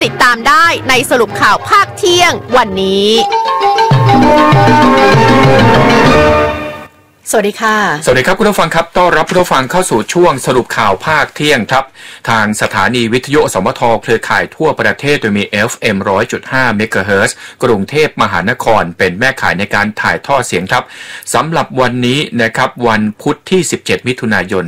ติดตามได้ในสรุปข่าวภาคเที่ยงวันนี้สวัสดีค่ะสวัสดีครับคุณผู้ฟังครับต้อนรับคุณผู้ฟังเข้าสู่ช่วงสรุปข่าวภาคเที่ยงครับทางสถานีวิทยุสมทเครือข่ายทั่วประเทศโดยมี FM 100.5 เมกะเฮิรตซ์กรุงเทพมหานครเป็นแม่ข่ายในการถ่ายทอดเสียงครับสำหรับวันนี้นะครับวันพุธที่17มิถุนายน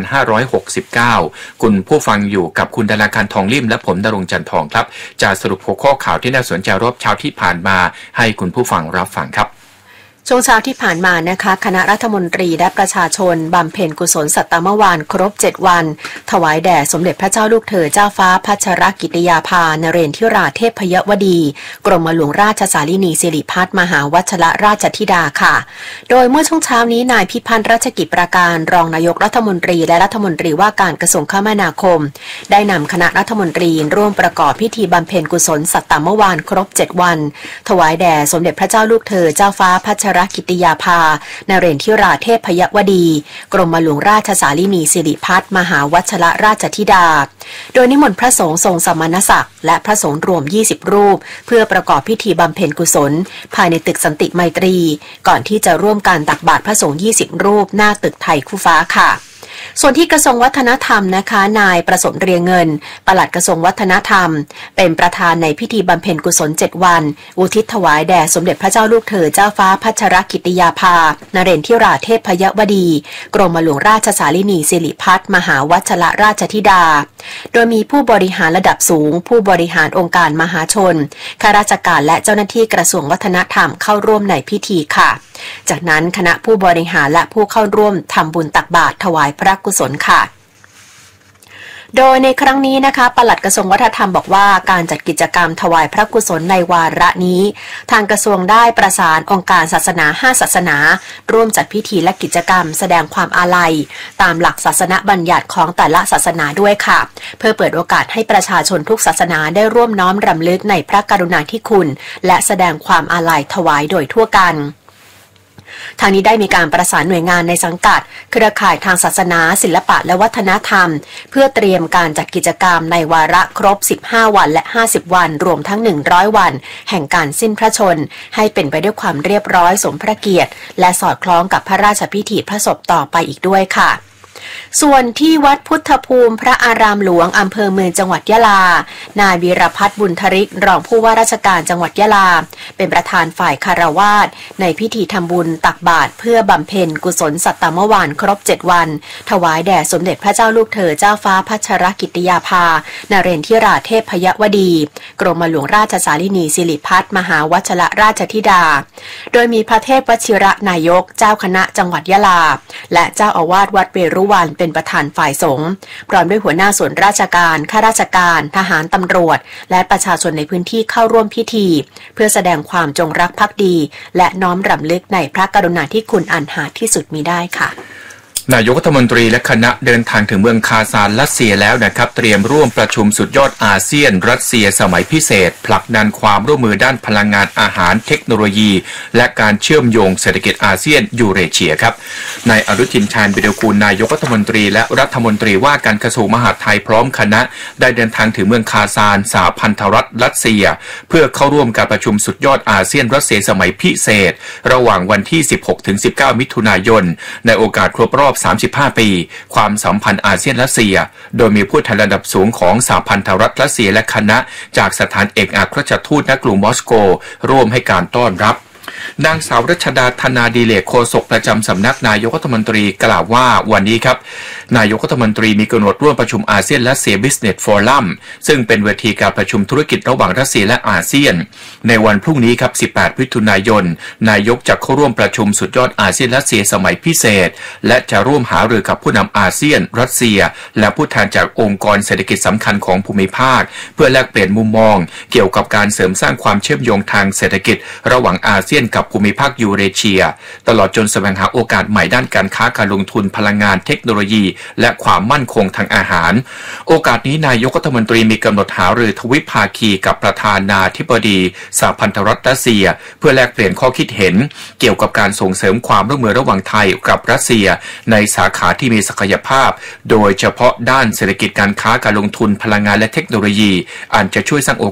2569คุณผู้ฟังอยู่กับคุณดาราการทองลิ่มและผมณรงค์จันทร์ทองครับจะสรุปหัวข้อข่าวที่น่าสนใจรอบเช้าที่ผ่านมาให้คุณผู้ฟังรับฟังครับช่วงเช้าที่ผ่านมานะคะคณะรัฐมนตรีและประชาชนบำเพ็ญกุศลสัตตมวานครบ7วันถวายแด่สมเด็จพระเจ้าลูกเธอเจ้าฟ้าพัชรกิติยาภานเรนทิราเทพยวดีกรมหลวงราชสารินีสิริพัฒน์มหาวัชรราชธิดาค่ะโดยเมื่อช่วงเช้านี้นายพิพันธ์รัชกิจประการรองนายกรัฐมนตรีและรัฐมนตรีว่าการกระทรวงคมนาคมได้นำคณะรัฐมนตรีร่วมประกอบพิธีบำเพ็ญกุศลสัตตมวานครบ7วันถวายแด่สมเด็จพระเจ้าลูกเธอเจ้าฟ้าพัชรกิติยาภานเรนทิราเทพยวดีกรมหลวงราชสารินีสิริพัฒน์มหาวัชรราชธิดาโดยนิมนต์พระสงฆ์ทรงสมณศักดิ์และพระสงฆ์รวม20รูปเพื่อประกอบพิธีบำเพ็ญกุศลภายในตึกสันติไมตรีก่อนที่จะร่วมการตักบาตรพระสงฆ์20รูปหน้าตึกไทยคู่ฟ้าค่ะส่วนที่กระทรวงวัฒนธรรมนะคะนายประสมเรียงเงินปลัดกระทรวงวัฒนธรรมเป็นประธานในพิธีบำเพ็ญกุศล7วันอุทิศถวายแด่สมเด็จพระเจ้าลูกเธอเจ้าฟ้าพัชรกิติยาภานเรนทิราเทพยวดีกรมหลวงราชสารินีสิริพัฒน์มหาวัชรราชธิดาโดยมีผู้บริหารระดับสูงผู้บริหารองค์การมหาชนข้าราชการและเจ้าหน้าที่กระทรวงวัฒนธรรมเข้าร่วมในพิธีค่ะจากนั้นคณะผู้บริหารและผู้เข้าร่วมทำบุญตักบาตรถวายพระกุศลค่ะโดยในครั้งนี้นะคะปลัดกระทรวงวัฒนธรรมบอกว่าการจัดกิจกรรมถวายพระกุศลในวาระนี้ทางกระทรวงได้ประสานองค์การศาสนา5ศาสนาร่วมจัดพิธีและกิจกรรมแสดงความอาลัยตามหลักศาสนบัญญัติของแต่ละศาสนาด้วยค่ะเพื่อเปิดโอกาสให้ประชาชนทุกศาสนาได้ร่วมน้อมรำลึกในพระกรุณาธิคุณและแสดงความอาลัยถวายโดยทั่วกันทางนี้ได้มีการประสานหน่วยงานในสังกัดเครือข่ายทางศาสนาศิลปะและวัฒนธรรมเพื่อเตรียมการจัดกิจกรรมในวาระครบ15วันและ50วันรวมทั้ง100วันแห่งการสิ้นพระชนให้เป็นไปด้วยความเรียบร้อยสมพระเกียรติและสอดคล้องกับพระราชพิธีพระศพต่อไปอีกด้วยค่ะส่วนที่วัดพุทธภูมิพระอารามหลวงอำเภอเมืองจังหวัดยะลานายวีรพัฒน์บุญทริกรองผู้ว่าราชการจังหวัดยะลาเป็นประธานฝ่ายคารวาสในพิธีทำบุญตักบาตรเพื่อบำเพ็ญกุศลสัตตมวานครบ7วันถวายแด่สมเด็จพระเจ้าลูกเธอเจ้าฟ้าพัชรกิติยาภานเรนทิราเทพยวดีกรมหลวงราชสารินีสิริพัฒน์มหาวัชรราชธิดาโดยมีพระเทพวชิระนายกเจ้าคณะจังหวัดยะลาและเจ้าอาวาสวัดเวรุวันเป็นประธานฝ่ายสงฆ์พร้อมด้วยหัวหน้าส่วนราชการข้าราชการทหารตำรวจและประชาชนในพื้นที่เข้าร่วมพิธีเพื่อแสดงความจงรักภักดีและน้อมรำลึกในพระกรุณาธิคุณอันหาที่สุดมิได้ค่ะนายกรัฐมนตรีและคณะเดินทางถึงเมืองคาซานรัสเซียแล้วนะครับเตรียมร่วมประชุมสุดยอดอาเซียนรัสเซียสมัยพิเศษผลักดันความร่วมมือด้านพลังงานอาหารเทคโนโลยีและการเชื่อมโยงเศรษฐกิจอาเซียนยูเรเชียครับนายอนุทินชาญวิรากูลนายกรัฐมนตรีและรัฐมนตรีว่าการกระทรวงมหาดไทยพร้อมคณะได้เดินทางถึงเมืองคาซานสหพันธรัฐรัสเซียเพื่อเข้าร่วมการประชุมสุดยอดอาเซียนรัสเซียสมัยพิเศษระหว่างวันที่ 16-19 มิถุนายนในโอกาสครบรอบ35 ปีความสัมพันธ์อาเซียนรัสเซียโดยมีผู้แทนระดับสูงของสหพันธรัฐรัสเซียและคณะจากสถานเอกอัครราชทูตณกรุงมอสโกร่วมให้การต้อนรับนางสาวรัชดาธนาดีเลกโฆษกประจำสำนักนายกรัฐมนตรีกล่าวว่าวันนี้ครับนายกรัฐมนตรีมีกำหนดร่วมประชุมอาเซียนรัสเซียบิสเนสฟอรัมซึ่งเป็นเวทีการประชุมธุรกิจระหว่างรัสเซียและอาเซียนในวันพรุ่งนี้ครับ18มิถุนายนนายกจะเข้าร่วมประชุมสุดยอดอาเซียนรัสเซียสมัยพิเศษและจะร่วมหารือกับผู้นำอาเซียนรัสเซียและผู้แทนจากองค์กรเศรษฐกิจสำคัญของภูมิภาคเพื่อแลกเปลี่ยนมุมมองเกี่ยวกับการเสริมสร้างความเชื่อมโยงทางเศรษฐกิจระหว่างอาเซียนกับภูมิภาคยูเรเชียตลอดจนแสวงหาโอกาสใหม่ด้านการค้าการลงทุนพลังงานเทคโนโลยีและความมั่นคงทางอาหารโอกาสนี้นายกรัฐมนตรีมีกำหนดหารือทวิภาคีกับประธานาธิบดีสหพันธรัฐรัสเซียเพื่อแลกเปลี่ยนข้อคิดเห็นเกี่ยวกับการส่งเสริมความร่วมมือระหว่างไทยกับรัสเซียในสาขาที่มีศักยภาพโดยเฉพาะด้านเศรษฐกิจการค้าการลงทุนพลังงานและเทคโนโลยีอันจะช่วยสร้างโอ